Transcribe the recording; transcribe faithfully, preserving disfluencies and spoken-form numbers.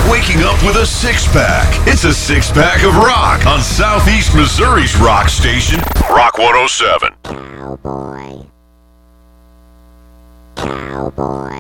waking up with a six-pack. It's a six-pack of rock on Southeast Missouri's rock station, Rock one oh seven. Cowboy. Cowboy.